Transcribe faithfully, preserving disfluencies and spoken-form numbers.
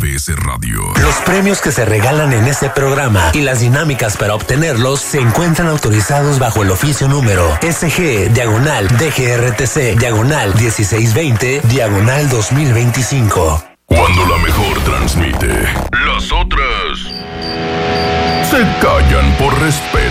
B S Radio. Los premios que se regalan en este programa y las dinámicas para obtenerlos se encuentran autorizados bajo el oficio número S G, diagonal, D G R T C, diagonal, dieciséis veinte, diagonal dos mil veinticinco. Cuando la mejor transmite, las otras se callan por respeto.